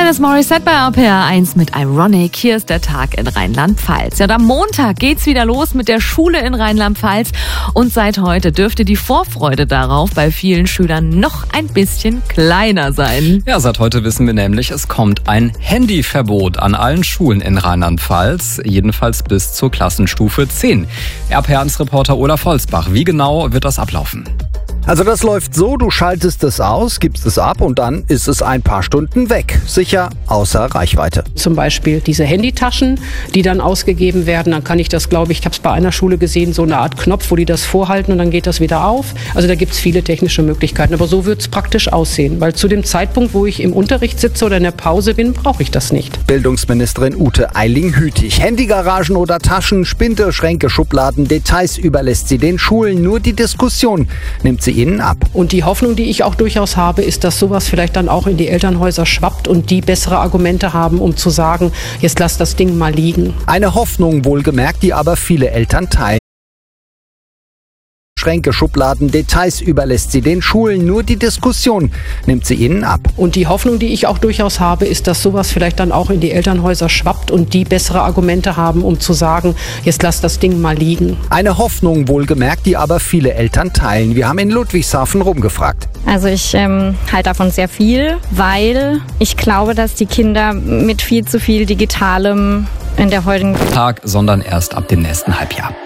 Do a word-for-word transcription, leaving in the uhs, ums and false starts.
Alanis Morissette bei R P R eins mit Ironic. Hier ist der Tag in Rheinland-Pfalz. Ja, und am Montag geht's wieder los mit der Schule in Rheinland-Pfalz. Und seit heute dürfte die Vorfreude darauf bei vielen Schülern noch ein bisschen kleiner sein. Ja, seit heute wissen wir nämlich, es kommt ein Handyverbot an allen Schulen in Rheinland-Pfalz. Jedenfalls bis zur Klassenstufe zehn. R P R eins-Reporter Olaf Holzbach, wie genau wird das ablaufen? Also das läuft so, du schaltest es aus, gibst es ab und dann ist es ein paar Stunden weg. Sicher außer Reichweite. Zum Beispiel diese Handytaschen, die dann ausgegeben werden. Dann kann ich das, glaube ich, ich habe es bei einer Schule gesehen, so eine Art Knopf, wo die das vorhalten und dann geht das wieder auf. Also da gibt es viele technische Möglichkeiten. Aber so wird es praktisch aussehen. Weil zu dem Zeitpunkt, wo ich im Unterricht sitze oder in der Pause bin, brauche ich das nicht. Bildungsministerin Ute Eiling-Hütig. Handygaragen oder Taschen, Spinte, Schränke, Schubladen, Details überlässt sie den Schulen. Nur die Diskussion nimmt sie ihnen ab. Und die Hoffnung, die ich auch durchaus habe, ist, dass sowas vielleicht dann auch in die Elternhäuser schwappt und die bessere Argumente haben, um zu sagen, jetzt lass das Ding mal liegen. Eine Hoffnung wohlgemerkt, die aber viele Eltern teilen. Schränke, Schubladen, Details überlässt sie den Schulen. Nur die Diskussion nimmt sie ihnen ab. Und die Hoffnung, die ich auch durchaus habe, ist, dass sowas vielleicht dann auch in die Elternhäuser schwappt und die bessere Argumente haben, um zu sagen, jetzt lass das Ding mal liegen. Eine Hoffnung wohlgemerkt, die aber viele Eltern teilen. Wir haben in Ludwigshafen rumgefragt. Also ich ähm, halte davon sehr viel, weil ich glaube, dass die Kinder mit viel zu viel Digitalem in der heutigen Tag, sondern erst ab dem nächsten Halbjahr.